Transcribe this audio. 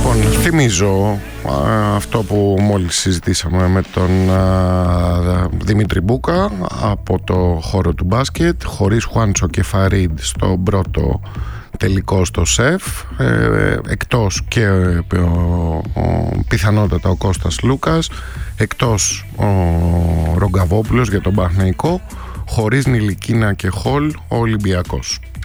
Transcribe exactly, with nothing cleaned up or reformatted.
Λοιπόν, θυμίζω α, αυτό που μόλις συζητήσαμε με τον α, Δημήτρη Μπούκα από το χώρο του μπάσκετ, χωρίς Χουάντσο και Φαρίντ στον πρώτο τελικό στο ΣΕΦ, ε, εκτός και ε, ο, ο, πιθανότατα ο Κώστας Λούκας, εκτός ο Ρογκαβόπουλος για τον Παναθηναϊκό, χωρίς Νιλικίνα και Χολ ο Ολυμπιακός.